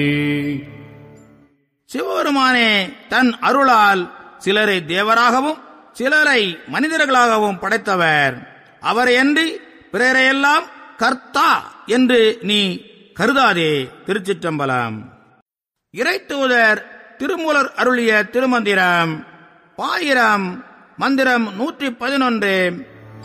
சிவபெருமானே தன் அருளால் சிலரை தேவராகவும் சிலரை மனிதர்களாகவும் படைத்தவர். அவரையன்றி பிறரையெல்லாம் கர்த்தா என்று நீ கருதாதே. திருச்சிற்றம்பலம். இறைத்தூதர் திருமூலர் அருளிய திருமந்திரம் 1000 மந்திரம் 111.